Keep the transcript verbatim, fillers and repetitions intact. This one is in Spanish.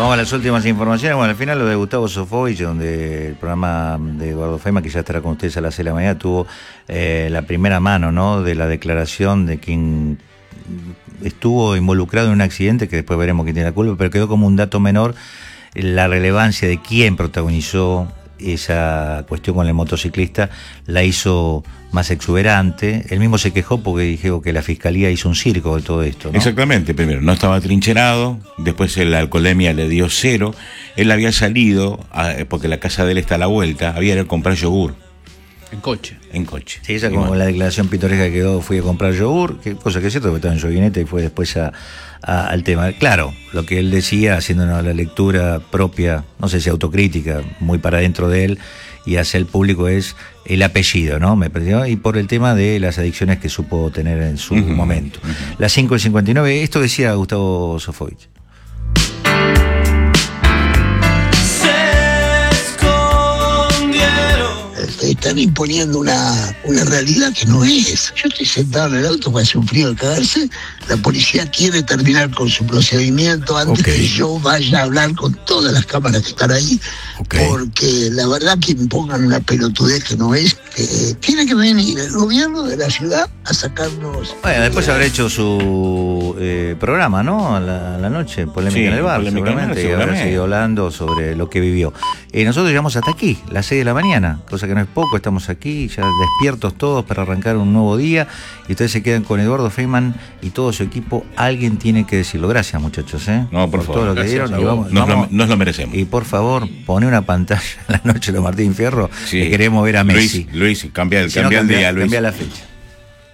Vamos a las últimas informaciones. Bueno, al final lo de Gustavo Sofovich, donde el programa de Eduardo Feynman, que ya estará con ustedes a las seis de la mañana, tuvo eh, la primera mano, ¿no?, de la declaración de quien estuvo involucrado en un accidente, que después veremos quién tiene la culpa, pero quedó como un dato menor la relevancia de quién protagonizó esa cuestión con el motociclista, la hizo más exuberante. Él mismo se quejó porque dijo que la fiscalía hizo un circo de todo esto, ¿no? Exactamente, primero no estaba trincherado, después la alcoholemia le dio cero, él había salido, a, porque la casa de él está a la vuelta, había ido a comprar yogur. En coche. En coche. Sí, esa como bueno. La declaración pintoresca que quedó, fui a comprar yogur, que cosa que es cierto, que estaba en yoguineta y fue después a, a, al tema. Claro, lo que él decía, haciendo la lectura propia, no sé si autocrítica, muy para dentro de él, y hacia el público, es el apellido, ¿no? Me perdió, y por el tema de las adicciones que supo tener en su uh-huh, momento. Uh-huh. Las cinco y cincuenta y nueve, esto decía Gustavo Sofovich. Están imponiendo una, una realidad que no es. Yo estoy sentado en el auto, me hace un frío de cagarse. La policía quiere terminar con su procedimiento antes okay. que yo vaya a hablar con todas las cámaras que están ahí. Okay. Porque la verdad que impongan una pelotudez que no es. Que tiene que venir el gobierno de la ciudad a sacarnos. Bueno, después habrá hecho su eh, programa, ¿no? A la, a la noche, Polémica sí, en el Bar, seguramente, y habrá seguido hablando sobre lo que vivió. Eh, nosotros llegamos hasta aquí, las seis de la mañana, cosa que no es poco, estamos aquí ya despiertos todos para arrancar un nuevo día, y ustedes se quedan con Eduardo Feynman y todo su equipo. Alguien tiene que decirlo. Gracias, muchachos, ¿eh? No, por, por favor, todo lo que gracias, dieron. Y vamos, nos, vamos, lo, nos lo merecemos. Y por favor, pone una pantalla en la noche de los Martín Fierro, sí. que queremos ver a Messi. Luis, Luis cambia el, si cambia no, el cambia, día, Luis. Cambia la fecha.